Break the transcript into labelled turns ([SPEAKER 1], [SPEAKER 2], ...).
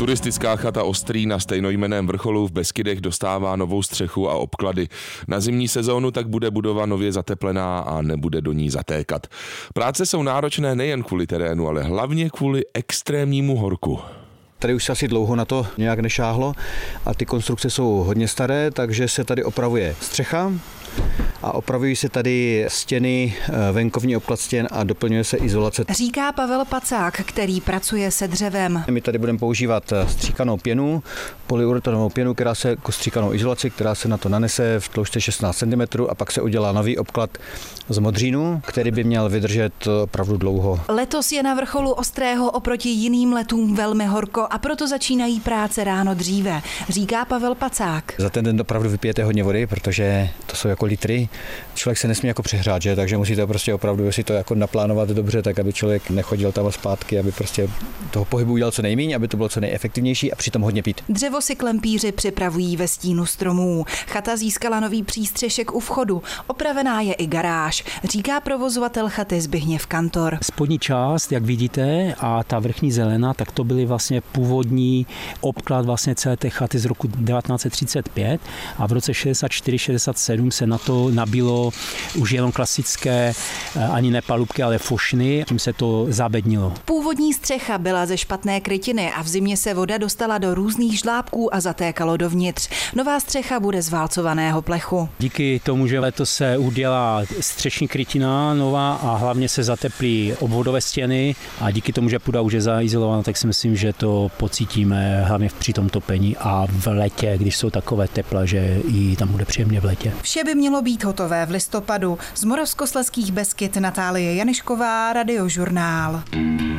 [SPEAKER 1] Turistická chata Ostrý na stejnojmenném vrcholu v Beskydech dostává novou střechu a obklady. Na zimní sezónu tak bude budova nově zateplená a nebude do ní zatékat. Práce jsou náročné nejen kvůli terénu, ale hlavně kvůli extrémnímu horku.
[SPEAKER 2] Tady už se asi dlouho na to nějak nešáhlo a ty konstrukce jsou hodně staré, takže se tady opravuje střecha a opravují se tady stěny, venkovní obklad stěn a doplňuje se izolace.
[SPEAKER 3] Říká Pavel Pacák, který pracuje se dřevem.
[SPEAKER 2] My tady budeme používat stříkanou pěnu, polyuretanovou pěnu, která se jako stříkanou izolaci, která se na to nanese v tloušťce 16 cm a pak se udělá nový obklad z modřínu, který by měl vydržet opravdu dlouho.
[SPEAKER 3] Letos je na vrcholu Ostrého oproti jiným letům velmi horko a proto začínají práce ráno dříve, říká Pavel Pacák.
[SPEAKER 2] Za ten den opravdu vypijete hodně vody, protože to jsou jako litry. Člověk se nesmí jako přehrát, že? Takže musíte prostě opravdu si to jako naplánovat dobře, tak aby člověk nechodil tam a zpátky, aby prostě toho pohybu udělal co nejméně, aby to bylo co nejefektivnější a přitom hodně pít.
[SPEAKER 3] Dřevo si klempíři připravují ve stínu stromů. Chata získala nový přístřešek u vchodu. Opravená je i garáž, říká provozovatel chaty Zbigněv Kantor.
[SPEAKER 4] Spodní část, jak vidíte, a ta vrchní zelená, tak to byly vlastně původní obklad vlastně celé té chaty z roku 1935 a v roce 64-67 se na to nabilo už jenom klasické, ani ne palubky, ale fošny, tím se to zabednilo.
[SPEAKER 3] Původní střecha byla ze špatné krytiny a v zimě se voda dostala do různých žlábků a zatékalo dovnitř. Nová střecha bude z válcovaného plechu.
[SPEAKER 4] Díky tomu, že letos se udělá střešní krytina nová a hlavně se zateplí obvodové stěny a díky tomu, že půda už je zaizolovaná, tak si myslím, že to pocítíme hlavně při tom topení a v létě, když jsou takové tepla, že i tam bude příjemně v létě.
[SPEAKER 3] Vše by mělo být hotové v listopadu. Z Moravskoslezských Beskyd Natálie Janišková, Radiožurnál.